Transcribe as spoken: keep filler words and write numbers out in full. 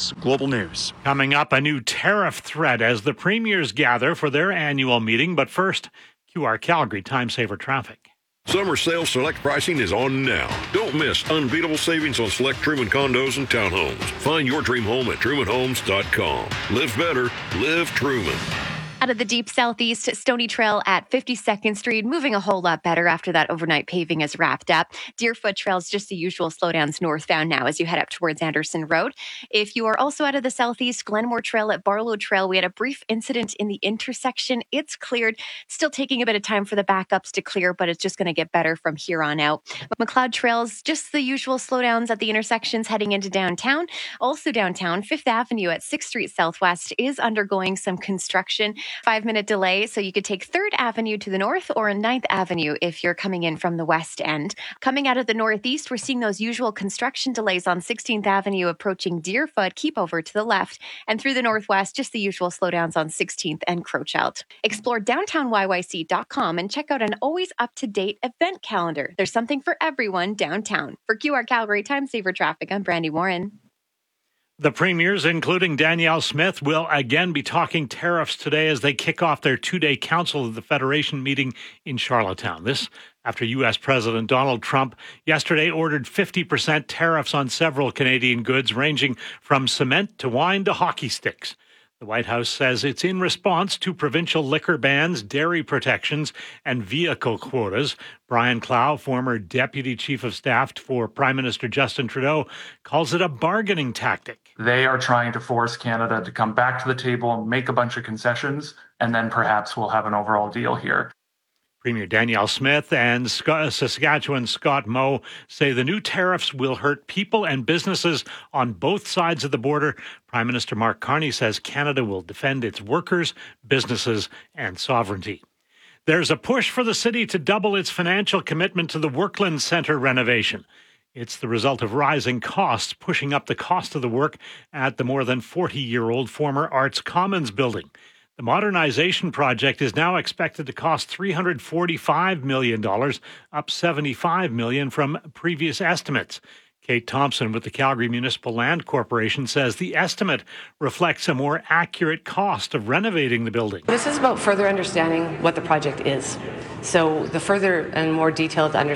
C B S Global News. Coming up, a new tariff threat as the premiers gather for their annual meeting. But first, Q R Calgary Time Saver Traffic. Summer sale select pricing is on now. Don't miss unbeatable savings on select Truman condos and townhomes. Find your dream home at truman homes dot com. Live better, live Truman. Out of the deep southeast, Stony Trail at fifty-second Street, moving a whole lot better after that overnight paving is wrapped up. Deerfoot Trail's just the usual slowdowns northbound now as you head up towards Anderson Road. If you are also out of the southeast, Glenmore Trail at Barlow Trail, we had a brief incident in the intersection. It's cleared. Still taking a bit of time for the backups to clear, but it's just going to get better from here on out. McLeod Trail's just the usual slowdowns at the intersections heading into downtown. Also downtown, Fifth Avenue at sixth Street Southwest is undergoing some construction. Five-minute delay, so you could take third Avenue to the north or ninth Avenue if you're coming in from the west end. Coming out of the northeast, we're seeing those usual construction delays on sixteenth Avenue approaching Deerfoot. Keep over to the left. And through the northwest, just the usual slowdowns on sixteenth and Crowchild. Explore downtown Y Y C dot com and check out an always up-to-date event calendar. There's something for everyone downtown. For Q R Calgary Time Saver Traffic, I'm Brandy Warren. The premiers, including Danielle Smith, will again be talking tariffs today as they kick off their two-day Council of the Federation meeting in Charlottetown. This after U S President Donald Trump yesterday ordered fifty percent tariffs on several Canadian goods, ranging from cement to wine to hockey sticks. The White House says it's in response to provincial liquor bans, dairy protections, and vehicle quotas. Brian Clow, former Deputy Chief of Staff for Prime Minister Justin Trudeau, calls it a bargaining tactic. They are trying to force Canada to come back to the table and make a bunch of concessions, and then perhaps we'll have an overall deal here. Premier Danielle Smith and Saskatchewan Scott Moe say the new tariffs will hurt people and businesses on both sides of the border. Prime Minister Mark Carney says Canada will defend its workers, businesses, and sovereignty. There's a push for the city to double its financial commitment to the Workland Centre renovation. It's the result of rising costs, pushing up the cost of the work at the more than forty-year-old former Arts Commons building. The modernization project is now expected to cost three hundred forty-five million dollars, up seventy-five million dollars from previous estimates. Kate Thompson with the Calgary Municipal Land Corporation says the estimate reflects a more accurate cost of renovating the building. This is about further understanding what the project is. So the further and more detailed understanding